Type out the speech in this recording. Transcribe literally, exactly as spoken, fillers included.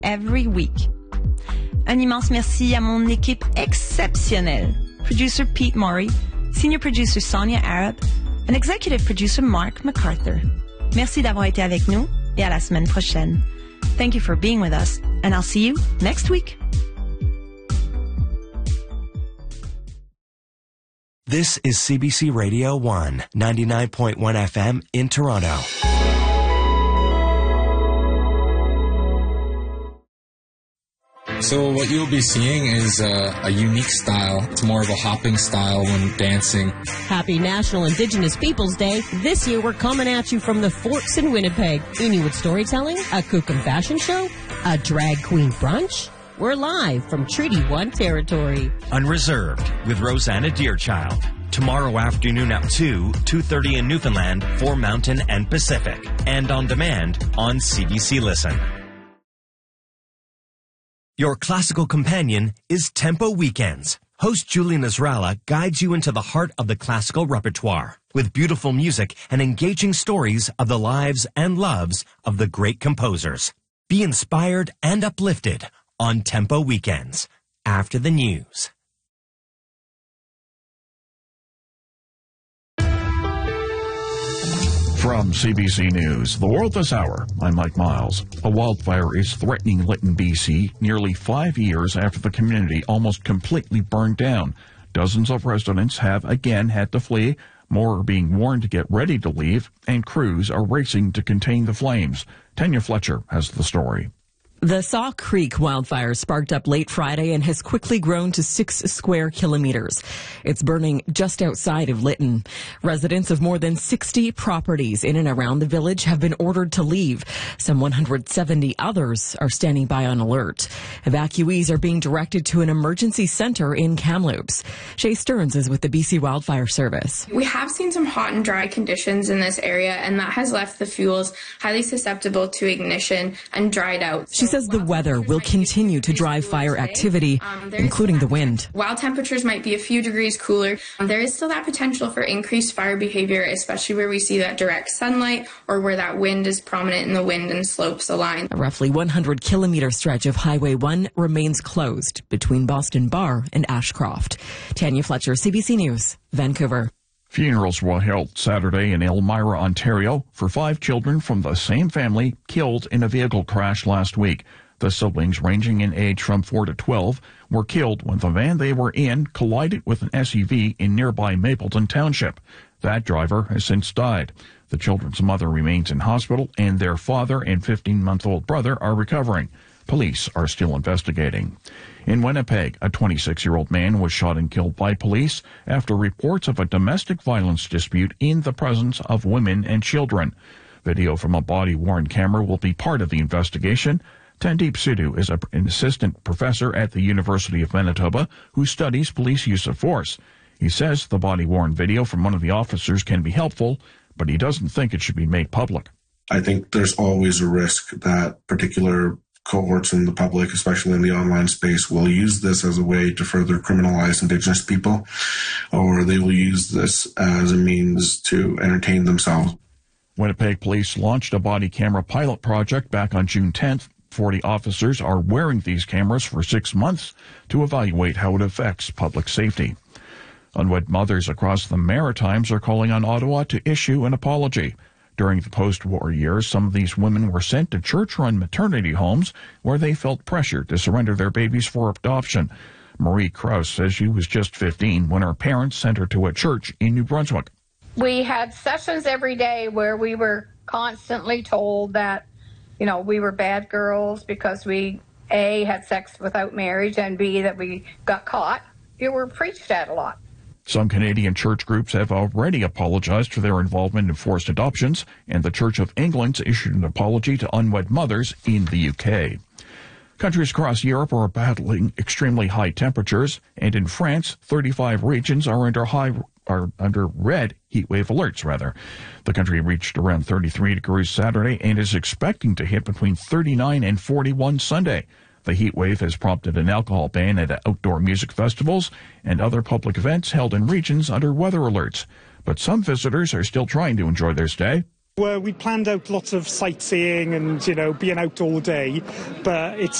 every week. Un immense merci à mon équipe exceptionnelle. Producer Pete Maury, Senior Producer Sonia Arab, and Executive Producer Mark MacArthur. Merci d'avoir été avec nous et à la semaine prochaine. Thank you for being with us, and I'll see you next week. This is C B C Radio one, ninety-nine point one F M in Toronto. So what you'll be seeing is uh, a unique style. It's more of a hopping style when dancing. Happy National Indigenous Peoples Day. This year we're coming at you from the Forks in Winnipeg. Inuit storytelling, a Kukum fashion show, a drag queen brunch. We're live from Treaty one territory. Unreserved with Rosanna Deerchild. Tomorrow afternoon at two, two thirty in Newfoundland for Mountain and Pacific. And on demand on C B C Listen. Your classical companion is Tempo Weekends. Host Julie Nasrallah guides you into the heart of the classical repertoire with beautiful music and engaging stories of the lives and loves of the great composers. Be inspired and uplifted on Tempo Weekends after the news. From C B C News, The World This Hour, I'm Mike Miles. A wildfire is threatening Lytton, B C, nearly five years after the community almost completely burned down. Dozens of residents have again had to flee, more are being warned to get ready to leave, and crews are racing to contain the flames. Tanya Fletcher has the story. The Saw Creek wildfire sparked up late Friday and has quickly grown to six square kilometers. It's burning just outside of Lytton. Residents of more than sixty properties in and around the village have been ordered to leave. Some one hundred seventy others are standing by on alert. Evacuees are being directed to an emergency center in Kamloops. Shay Stearns is with the B C Wildfire Service. We have seen some hot and dry conditions in this area, and that has left the fuels highly susceptible to ignition and dried out. She says the weather will continue to drive fire activity, um, including the wind. While temperatures might be a few degrees cooler, um, there is still that potential for increased fire behavior, especially where we see that direct sunlight or where that wind is prominent in the wind and slopes align. A roughly one hundred kilometer stretch of Highway one remains closed between Boston Bar and Ashcroft. Tanya Fletcher, C B C News, Vancouver. Funerals were held Saturday in Elmira, Ontario, for five children from the same family killed in a vehicle crash last week. The siblings, ranging in age from four to twelve, were killed when the van they were in collided with an S U V in nearby Mapleton Township. That driver has since died. The children's mother remains in hospital, and their father and fifteen-month-old brother are recovering. Police are still investigating. In Winnipeg, a twenty-six-year-old man was shot and killed by police after reports of a domestic violence dispute in the presence of women and children. Video from a body-worn camera will be part of the investigation. Tandeep Sidhu is an assistant professor at the University of Manitoba who studies police use of force. He says the body-worn video from one of the officers can be helpful, but he doesn't think it should be made public. I think there's always a risk that particular cohorts in the public, especially in the online space, will use this as a way to further criminalize Indigenous people, or they will use this as a means to entertain themselves. Winnipeg Police launched a body camera pilot project back on June tenth. Forty officers are wearing these cameras for six months to evaluate how it affects public safety. Unwed mothers across the Maritimes are calling on Ottawa to issue an apology. During the post-war years, some of these women were sent to church-run maternity homes where they felt pressured to surrender their babies for adoption. Marie Krause says she was just fifteen when her parents sent her to a church in New Brunswick. We had sessions every day where we were constantly told that, you know, we were bad girls because we, A, had sex without marriage, and B, that we got caught. You were preached at a lot. Some Canadian church groups have already apologized for their involvement in forced adoptions, and the Church of England's issued an apology to unwed mothers in the U K. Countries across Europe are battling extremely high temperatures, and in France, thirty-five regions are under high are under red heat wave alerts, rather. The country reached around thirty-three degrees Saturday and is expecting to hit between thirty-nine and forty-one Sunday. The heat wave has prompted an alcohol ban at outdoor music festivals and other public events held in regions under weather alerts. But some visitors are still trying to enjoy their stay. Well, we planned out lots of sightseeing and, you know, being out all day, but it's